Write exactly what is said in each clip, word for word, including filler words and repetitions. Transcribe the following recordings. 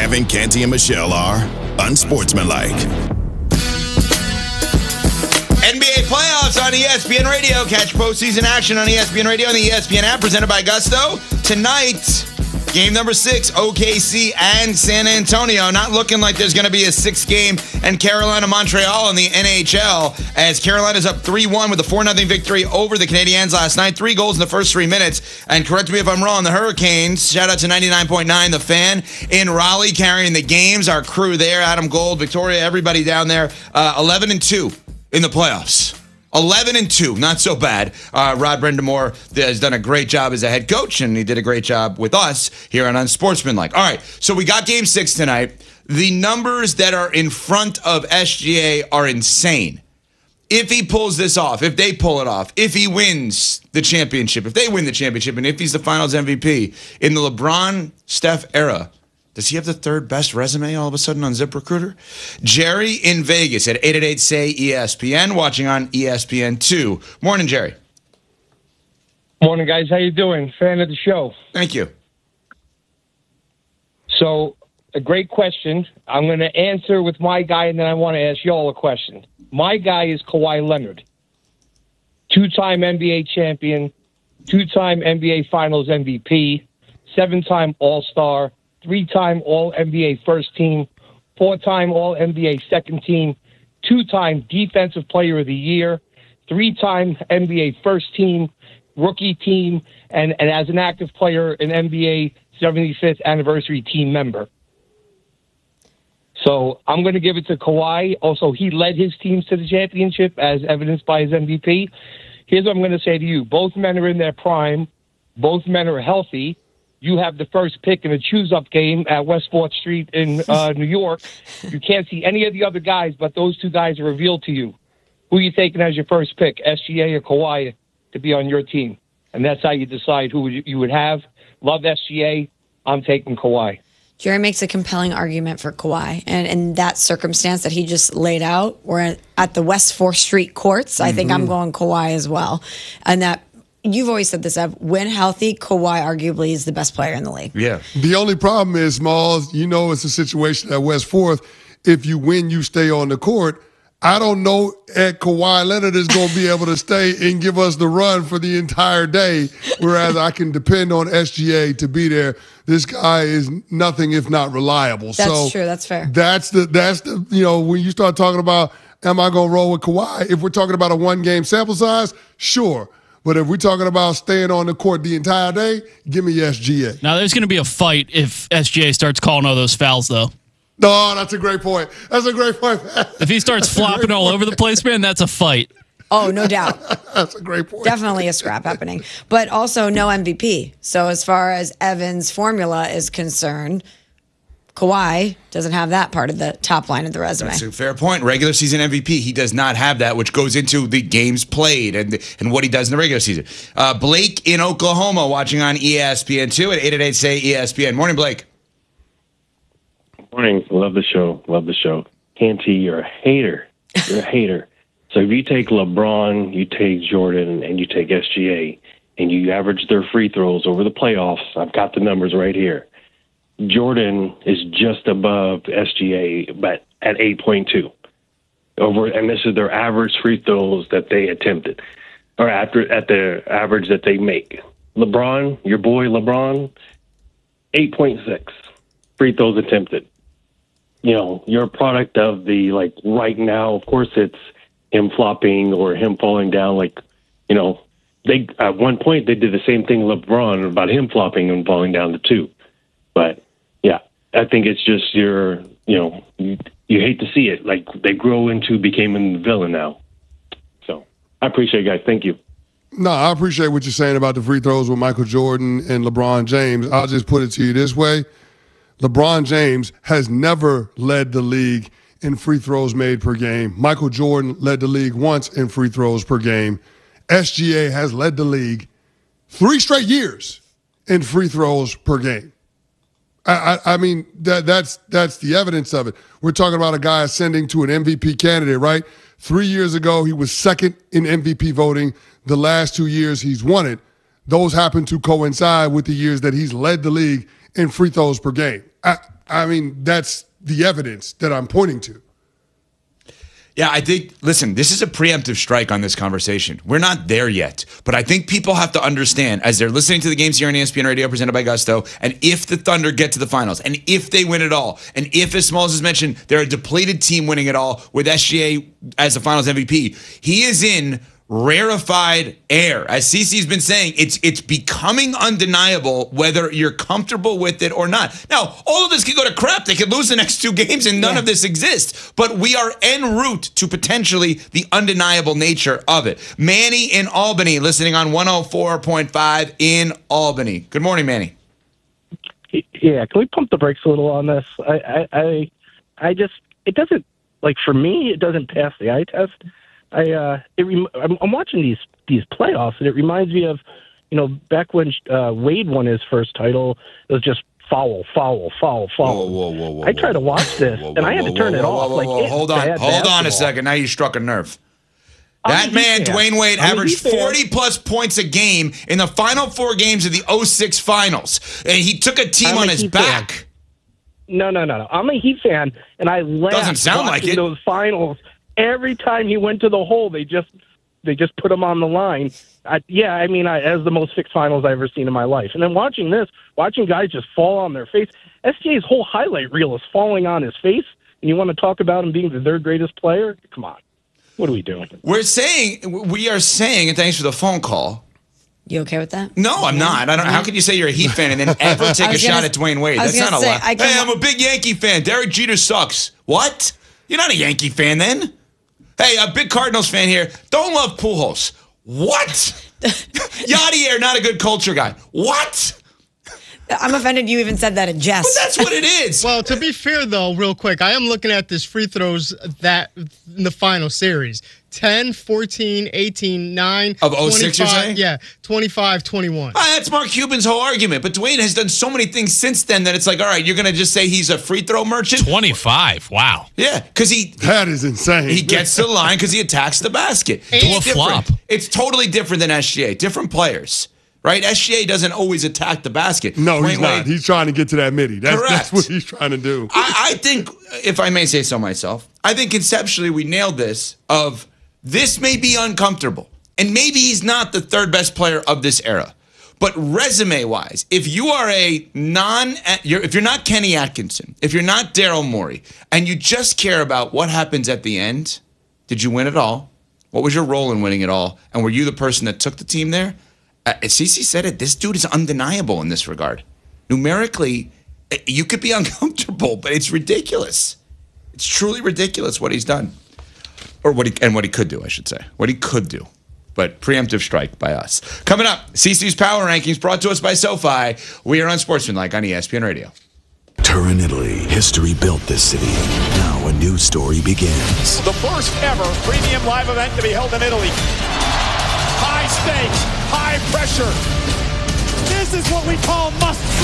Evan, Canty, and Michelle are unsportsmanlike. N B A playoffs on E S P N Radio. Catch postseason action on E S P N Radio and the E S P N app, presented by Gusto. Tonight, game number six, O K C and San Antonio. Not looking like there's going to be a sixth game, and Carolina-Montreal in the N H L, as Carolina's up three one with a four nothing victory over the Canadiens last night. Three goals in the first three minutes. And correct me if I'm wrong, the Hurricanes, shout out to ninety-nine point nine, The Fan, in Raleigh, carrying the games. Our crew there, Adam Gold, Victoria, everybody down there, uh, eleven and two in the playoffs. eleven and two, not so bad. Uh, Rod Brindamore has done a great job as a head coach, and he did a great job with us here on Unsportsmanlike. All right, so we got game six tonight. The numbers that are in front of S G A are insane. If he pulls this off, if they pull it off, if he wins the championship, if they win the championship, and if he's the finals M V P in the LeBron-Steph era, does he have the third best resume all of a sudden on ZipRecruiter? Jerry in Vegas at eight eight eight, S A Y, E S P N, watching on E S P N two. Morning, Jerry. Morning, guys. How you doing? Fan of the show. Thank you. So, a great question. I'm going to answer with my guy, and then I want to ask y'all a question. My guy is Kawhi Leonard. Two-time N B A champion, two-time N B A Finals M V P, seven-time All-Star, three-time All-N B A first team, four-time All-N B A second team, two-time Defensive Player of the Year, three-time N B A first team, rookie team, and, and as an active player, an N B A seventy-fifth anniversary team member. So I'm going to give it to Kawhi. Also, he led his teams to the championship, as evidenced by his M V P. Here's what I'm going to say to you. Both men are in their prime. Both men are healthy. You have the first pick in a choose-up game at West fourth Street in uh, New York. You can't see any of the other guys, but those two guys are revealed to you. Who are you taking as your first pick, S G A or Kawhi, to be on your team? And that's how you decide who you would have. Love S G A. I'm taking Kawhi. Jerry makes a compelling argument for Kawhi. And in that circumstance that he just laid out, we're at the West fourth Street courts. Mm-hmm. I think I'm going Kawhi as well. And that, you've always said this, Ev, when healthy, Kawhi arguably is the best player in the league. Yeah. The only problem is, Smalls, you know it's a situation at West fourth. If you win, you stay on the court. I don't know if Kawhi Leonard is going to be able to stay and give us the run for the entire day, whereas I can depend on S G A to be there. This guy is nothing if not reliable. That's so true. That's fair. That's the, that's the, you know, when you start talking about, am I going to roll with Kawhi? If we're talking about a one-game sample size, sure. But if we're talking about staying on the court the entire day, give me S G A. Now, there's going to be a fight if S G A starts calling all those fouls, though. No, that's a great point. That's a great point. If he starts flopping all over the place, man, that's a fight. Oh, no doubt. That's a great point. Definitely a scrap happening. But also no M V P. So as far as Evan's formula is concerned, Kawhi doesn't have that part of the top line of the resume. That's a fair point. Regular season M V P, he does not have that, which goes into the games played and and what he does in the regular season. Uh, Blake in Oklahoma, watching on E S P N two at eight eight eight, S A Y, E S P N. Morning, Blake. Morning. Love the show. Love the show. Canty, you're a hater. You're a hater. So if you take LeBron, you take Jordan, and you take S G A, and you average their free throws over the playoffs, I've got the numbers right here. Jordan is just above S G A, but at eight point two. Over, and this is their average free throws that they attempted, or after at the average that they make. LeBron, your boy LeBron, eight point six free throws attempted. You know, you're a product of the, like, right now, of course, it's him flopping or him falling down. Like, you know, they at one point they did the same thing LeBron about him flopping and falling down to two. But yeah, I think it's just your, you know, you, you hate to see it. Like, they grow into becoming the villain now. So I appreciate it, guys. Thank you. No, I appreciate what you're saying about the free throws with Michael Jordan and LeBron James. I'll just put it to you this way. LeBron James has never led the league in free throws made per game. Michael Jordan led the league once in free throws per game. S G A has led the league three straight years in free throws per game. I, I, I mean, that, that's that's the evidence of it. We're talking about a guy ascending to an M V P candidate, right? Three years ago, he was second in M V P voting. The last two years, he's won it. Those happen to coincide with the years that he's led the league in free throws per game. I, I mean, that's the evidence that I'm pointing to. Yeah, I think, listen, this is a preemptive strike on this conversation. We're not there yet, but I think people have to understand as they're listening to the games here on E S P N Radio presented by Gusto, and if the Thunder get to the finals, and if they win it all, and if, as Smalls has mentioned, they're a depleted team winning it all with S G A as the finals M V P, he is in rarefied air. As Cece's been saying, it's it's becoming undeniable whether you're comfortable with it or not. Now, all of this could go to crap. They could lose the next two games and none yeah. of this exists. But we are en route to potentially the undeniable nature of it. Manny in Albany, listening on one oh four point five in Albany. Good morning, Manny. Yeah, can we pump the brakes a little on this? I, I, I, I just, it doesn't, like for me, it doesn't pass the eye test. I uh, it rem- I'm, I'm watching these these playoffs, and it reminds me of, you know, back when uh, Wade won his first title. It was just foul, foul, foul, foul. Whoa, whoa, whoa, whoa, I tried to watch this, whoa, whoa, and I had whoa, to turn whoa, it whoa, off. whoa, Like, whoa, it's hold on, bad hold on a basketball. second. Now you struck a nerve. I'm That a man, Heat fan. Dwayne Wade, I'm a averaged Heat fan. forty plus points a game in the final four games of the oh six finals, and he took a team I'm on a his Heat back. fan. No, no, no, no. I'm a Heat fan, and I laughed Doesn't sound like watching it. those finals. Every time he went to the hole, they just they just put him on the line. I, yeah, I mean, I, as the most fixed finals I've ever seen in my life. And then watching this, watching guys just fall on their face. S G A's whole highlight reel is falling on his face, and you want to talk about him being the third greatest player? Come on. What are we doing? We're saying, we are saying, and thanks for the phone call. You okay with that? No, I'm not. I don't. How can you say you're a Heat fan and then ever take a shot gonna, at Dwayne Wade? I was That's not gonna a say, lot. I can, Hey, I'm a big Yankee fan. Derek Jeter sucks. What? You're not a Yankee fan then? Hey, a big Cardinals fan here. Don't love Pujols. What? Yadier, not a good culture guy. What? I'm offended you even said that in jest. But that's what it is. Well, to be fair, though, real quick, I am looking at this free throws that in the final series. ten, fourteen, eighteen, nine. Of oh six, you're saying? Yeah, twenty-five, twenty-one. Ah, that's Mark Cuban's whole argument. But Dwayne has done so many things since then that it's like, all right, you're going to just say he's a free throw merchant? twenty-five. Wow. Yeah, because he... That is insane. He gets to the line because he attacks the basket. To a It's flop. different. It's totally different than S G A. Different players, right? S G A doesn't always attack the basket. No, he's Dwayne not. Wade- He's trying to get to that midi. That's, Correct. that's what he's trying to do. I, I think, if I may say so myself, I think conceptually we nailed this of this may be uncomfortable. And maybe he's not the third best player of this era. But resume-wise, if you are a non, you're, if you're not Kenny Atkinson, if you're not Daryl Morey, and you just care about what happens at the end, did you win it all? What was your role in winning it all? And were you the person that took the team there? Uh, Cece said it. This dude is undeniable in this regard. Numerically, you could be uncomfortable, but it's ridiculous. It's truly ridiculous what he's done. Or what he and what he could do, I should say. What he could do. But preemptive strike by us. Coming up, Cece's Power Rankings brought to us by SoFi. We are on Sportsmanlike on E S P N Radio. Turin, Italy. History built this city. Now a new story begins. The first ever premium live event to be held in Italy. High stakes, high pressure. This is what we call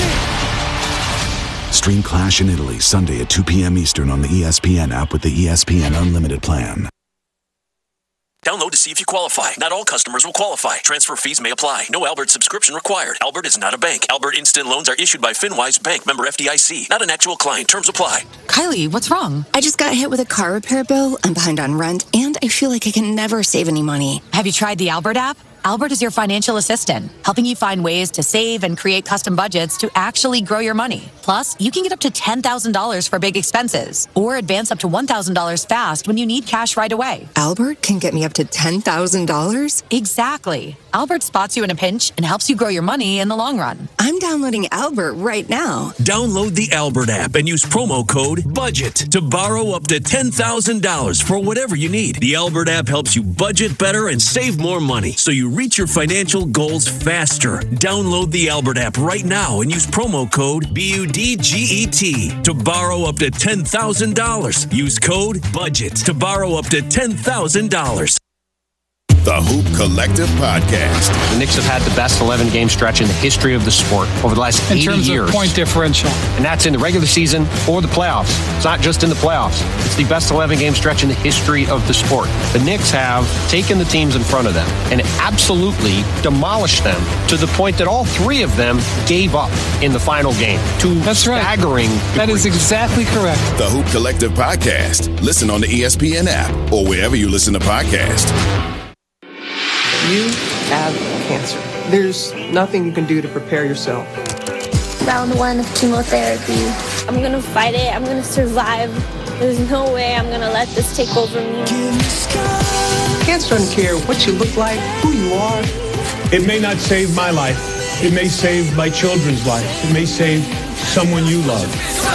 must-see. Stream Clash in Italy Sunday at two p.m. Eastern on the E S P N app with the E S P N Unlimited plan. Download to see if you qualify. Not all customers will qualify. Transfer fees may apply. No Albert subscription required. Albert is not a bank. Albert Instant Loans are issued by FinWise Bank, member F D I C. Not an actual client. Terms apply. Kylie, what's wrong? I just got hit with a car repair bill. I'm behind on rent, and I feel like I can never save any money. Have you tried the Albert app? Albert is your financial assistant, helping you find ways to save and create custom budgets to actually grow your money. Plus, you can get up to ten thousand dollars for big expenses or advance up to one thousand dollars fast when you need cash right away. Albert can get me up to ten thousand dollars? Exactly. Albert spots you in a pinch and helps you grow your money in the long run. I'm downloading Albert right now. Download the Albert app and use promo code BUDGET to borrow up to ten thousand dollars for whatever you need. The Albert app helps you budget better and save more money so you reach your financial goals faster. Download the Albert app right now and use promo code B U D G E T to borrow up to ten thousand dollars. Use code BUDGET to borrow up to ten thousand dollars. The Hoop Collective Podcast. The Knicks have had the best eleven-game stretch in the history of the sport over the last in eighty terms years. Of point differential. And that's in the regular season or the playoffs. It's not just in the playoffs. It's the best eleven-game stretch in the history of the sport. The Knicks have taken the teams in front of them and absolutely demolished them to the point that all three of them gave up in the final game. To That's staggering right. That is exactly correct. The Hoop Collective Podcast. Listen on the E S P N app or wherever you listen to podcasts. You have cancer. There's nothing you can do to prepare yourself. Round one of chemotherapy. I'm gonna fight it. I'm gonna survive. There's no way I'm gonna let this take over me. Cancer doesn't care what you look like, who you are. It may not save my life. It may save my children's lives. It may save someone you love.